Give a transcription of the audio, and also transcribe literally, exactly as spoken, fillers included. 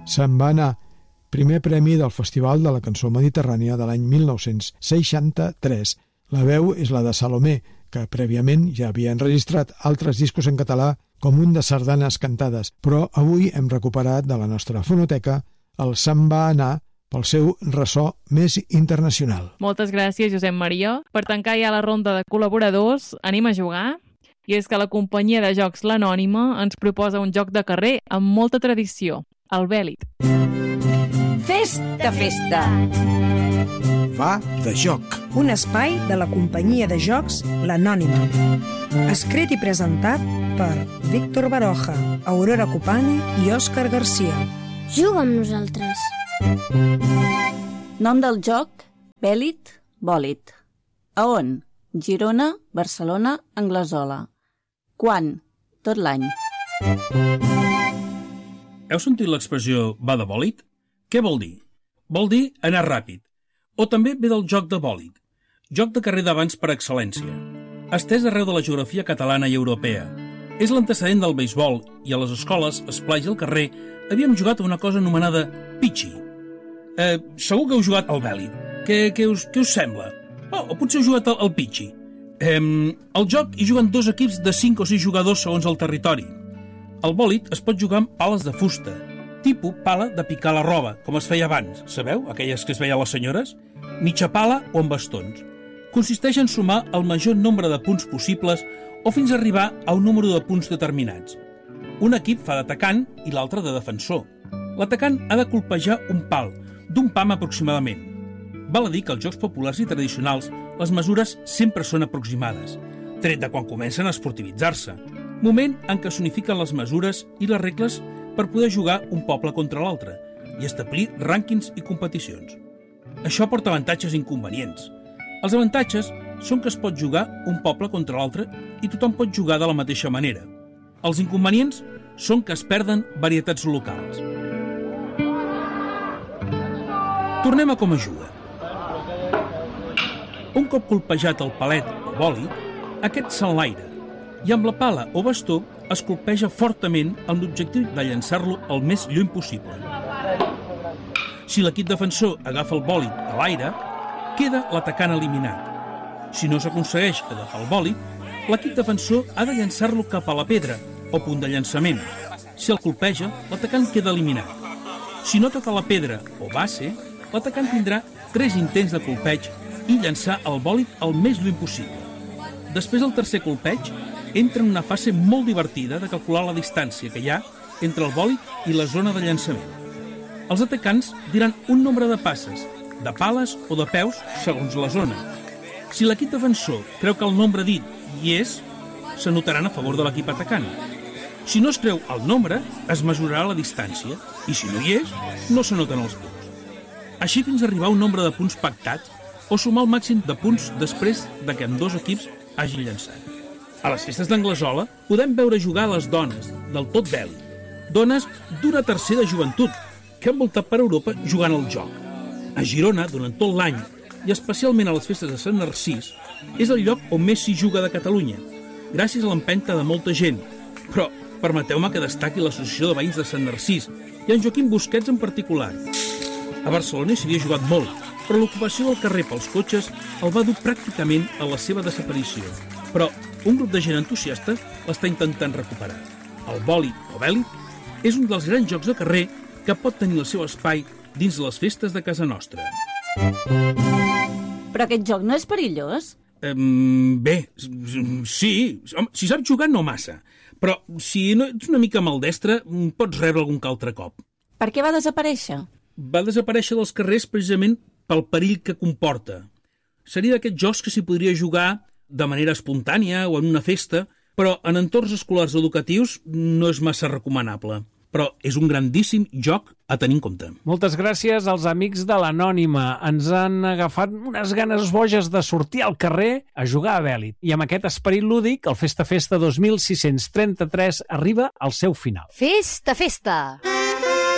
se'n va anar. Primer premi del Festival de la Cançó Mediterrània de l'any mil nou-cents seixanta-tres. La veu és la de Salomé, que prèviament ja havia enregistrat altres discos en català com un de sardanes cantades, però avui hem recuperat de la nostra fonoteca el Se'n va anar pel seu ressò més internacional. Moltes gràcies, Josep Maria. Per tancar ja la ronda de col·laboradors, anem a jugar. I és que la companyia de jocs L'Anònima ens proposa un joc de carrer amb molta tradició, el Bèl·lit. Festa, festa! Va de joc. Un espai de la companyia de jocs L'Anònima. Escrit i presentat per Víctor Baroja, Aurora Copane i Òscar Garcia. Juga amb nosaltres. Nom del joc, Bèl·lit, bòlit. A on? Girona, Barcelona, Anglesola. Quan? Tot l'any. Heu sentit l'expressió va de bòlit? Què vol dir? Vol dir anar ràpid. O també ve del joc de bòlit, joc de carrer d'abans per excel·lència. Estès arreu de la geografia catalana i europea. És l'antecedent del beisbol i a les escoles, esplais i al carrer havíem jugat a una cosa anomenada pitxi. Eh, segur que heu jugat al bèl·lit. Què, què, us, què us sembla? Oh, o potser heu jugat al, al pitxi. Eh, al joc hi juguen dos equips de cinc o sis jugadors segons el territori. Al bòlit es pot jugar amb pales de fusta, tipus pala de picar la roba, com es feia abans, sabeu? Aquelles que es veia a les senyores? Mitja pala o amb bastons. Consisteix en sumar el major nombre de punts possibles o fins a arribar a un número de punts determinats. Un equip fa d'atacant i l'altre de defensor. L'atacant ha de colpejar un pal, d'un pam aproximadament. Val a dir que als jocs populars i tradicionals les mesures sempre són aproximades, tret de quan comencen a esportivitzar-se, moment en què s'unifiquen les mesures i les regles per poder jugar un poble contra l'altre i establir rànquings i competicions. Això porta avantatges i inconvenients. Els avantatges són que es pot jugar un poble contra l'altre i tothom pot jugar de la mateixa manera. Els inconvenients són que es perden varietats locals. Tornem a com es juga. Un cop colpejat el palet o bòlit, aquest s'enlaira i amb la pala o bastó es colpeja fortament amb l'objectiu de llançar-lo el més lluny possible. Si l'equip defensor agafa el bòlit a l'aire, queda l'atacant eliminat. Si no s'aconsegueix agafar el bòlit, l'equip defensor ha de llançar-lo cap a la pedra o punt de llançament. Si el colpeja, l'atacant queda eliminat. Si no toca la pedra o base, l'atacant tindrà tres intents de colpeig i llançar el bòlit el més lluny possible. Després del tercer colpeig, entra en una fase molt divertida de calcular la distància que hi ha entre el bòlit i la zona de llançament. Els atacants diran un nombre de passes, de pales o de peus segons la zona. Si l'equip defensor creu que el nombre dit hi és, s'anotaran a favor de l'equip atacant. Si no es creu el nombre, es mesurarà la distància i si no hi és, no s'anoten els punts. Així fins a arribar a un nombre de punts pactat o sumar el màxim de punts després de que ambdós equips hagin llançat. A les festes d'Anglesola podem veure jugar a les dones del tot bèl·lit, dones d'una tercera joventut que han voltat per Europa jugant al joc. A Girona, durant tot l'any, i especialment a les festes de Sant Narcís, és el lloc on més s'hi juga de Catalunya, gràcies a l'empenta de molta gent. Però permeteu-me que destaqui l'Associació de Veïns de Sant Narcís i en Joaquim Busquets en particular. A Barcelona s'hi havia jugat molt, però l'ocupació del carrer pels cotxes el va dur pràcticament a la seva desaparició. Però un grup de gent entusiasta l'està intentant recuperar. El bòlit o bèl·lit és un dels grans jocs de carrer que pot tenir el seu espai dins les festes de casa nostra. Però aquest joc no és perillós? Um, bé, sí. Home, si saps jugar, no massa. Però si no ets una mica maldestre, pots rebre algun que altre cop. Per què va desaparèixer? Va desaparèixer dels carrers precisament pel perill que comporta. Seria d'aquests jocs que s'hi podria jugar de manera espontània o en una festa, però en entorns escolars educatius no és massa recomanable. Però és un grandíssim joc a tenir en compte. Moltes gràcies als amics de l'Anònima. Ens han agafat unes ganes boges de sortir al carrer a jugar a bèl·lit. I amb aquest esperit lúdic, el Festa Festa dos mil sis-cents trenta-tres arriba al seu final. Festa, festa!